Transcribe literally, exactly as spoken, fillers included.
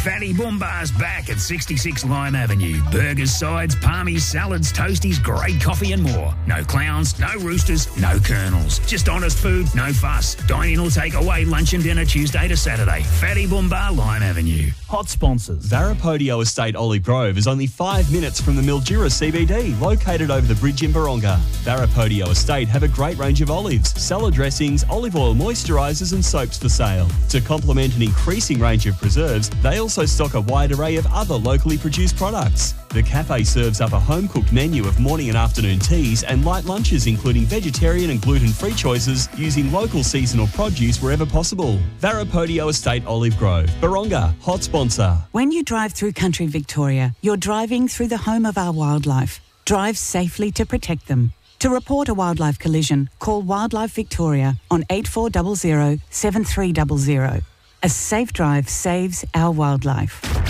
Fatty Boomba's back at sixty-six Lime Avenue. Burgers, sides, palmies, salads, toasties, great coffee and more. No clowns, no roosters, no colonels. Just honest food, no fuss. Dine in or take away lunch and dinner Tuesday to Saturday. Fatty Boomba, Lime Avenue. Hot sponsors. Varapodio Estate Olive Grove is only five minutes from the Mildura C B D, located over the bridge in Baronga. Varapodio Estate have a great range of olives, salad dressings, olive oil moisturisers and soaps for sale. To complement an increasing range of preserves, they also stock a wide array of other locally produced products. The cafe serves up a home-cooked menu of morning and afternoon teas and light lunches including vegetarian and gluten-free choices using local seasonal produce wherever possible. Varapodio Estate Olive Grove, Baronga, hot sponsor. When you drive through country Victoria, you're driving through the home of our wildlife. Drive safely to protect them. To report a wildlife collision, call Wildlife Victoria on eight four zero zero seven three zero zero. A safe drive saves our wildlife.